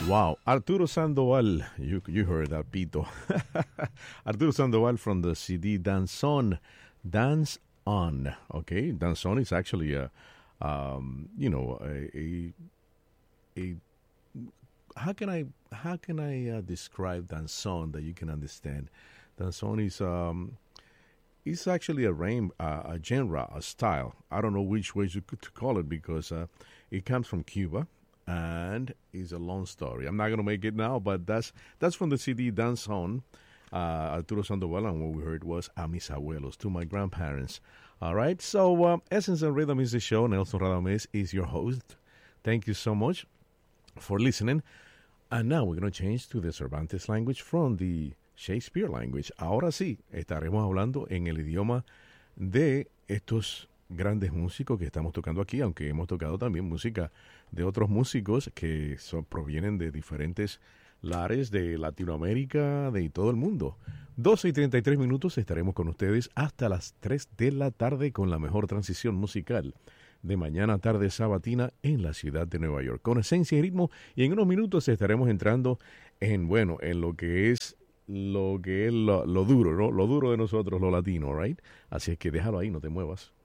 Wow, Arturo Sandoval, you heard that, Pito. Arturo Sandoval from the CD Dance On, Dance On. Okay, Dance On is actually a how can I describe Danzón that you can understand? Danzón is actually a genre, a style. I don't know which way to call it because it comes from Cuba and is a long story. I'm not gonna make it now, but that's from the CD Danzón. Arturo Sandoval, and what we heard was A Mis Abuelos, to my grandparents. All right, so Essence and Rhythm is the show. Nelson Radames is your host. Thank you so much for listening. And now we're going to change to the Cervantes language from the Shakespeare language. Ahora sí, estaremos hablando en el idioma de estos grandes músicos que estamos tocando aquí, aunque hemos tocado también música de otros músicos que provienen de diferentes lares de Latinoamérica, de todo el mundo. 12:33 estaremos con ustedes hasta las 3 de la tarde con la mejor transición musical de mañana tarde sabatina en la ciudad de Nueva York, con esencia y ritmo, y en unos minutos estaremos entrando en lo que es lo duro, ¿no? Lo duro de nosotros, lo latino, right? Así es que déjalo ahí, no te muevas.